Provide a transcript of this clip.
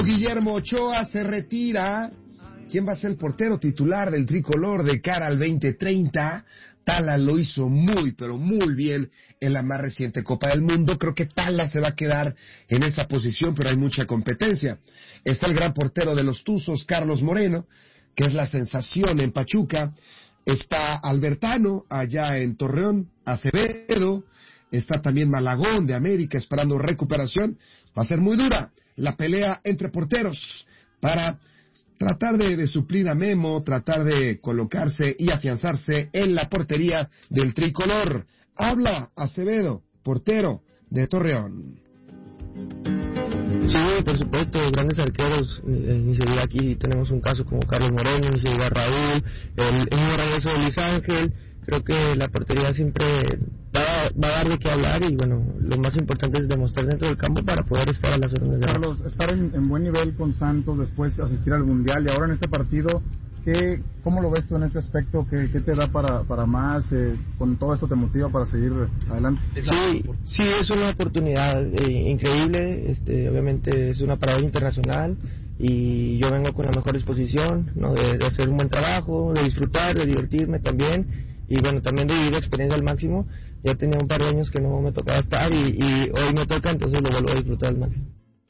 Guillermo Ochoa se retira. ¿Quién va a ser el portero titular del tricolor de cara al 2030? Tala lo hizo muy, pero muy bien en la más reciente Copa del Mundo. Creo que Tala se va a quedar en esa posición, pero hay mucha competencia. Está el gran portero de los Tuzos, Carlos Moreno, que es la sensación en Pachuca. Está Albertano, allá en Torreón, Acevedo. Está también Malagón de América, esperando recuperación. Va a ser muy dura la pelea entre porteros para tratar de suplir a Memo, tratar de colocarse y afianzarse en la portería del tricolor. Habla Acevedo, portero de Torreón. Sí, por supuesto, grandes arqueros. Ni se diga, aquí tenemos un caso como Carlos Moreno, ni se diga Raúl, el mismo regreso de Luis Ángel. Creo que la portería siempre va a dar de qué hablar y bueno, lo más importante es demostrar dentro del campo para poder estar a las órdenes de Carlos, estar en buen nivel con Santos, después asistir al Mundial y ahora en este partido, ¿cómo lo ves tú en ese aspecto? ¿Qué te da para más? ¿Con todo esto te motiva para seguir adelante? Sí, es una oportunidad increíble, obviamente es una parada internacional y yo vengo con la mejor disposición, ¿no? de hacer un buen trabajo, de disfrutar, de divertirme también. Y bueno, también de vivir la experiencia al máximo. Ya tenía un par de años que no me tocaba estar y hoy me toca, entonces lo vuelvo a disfrutar al máximo.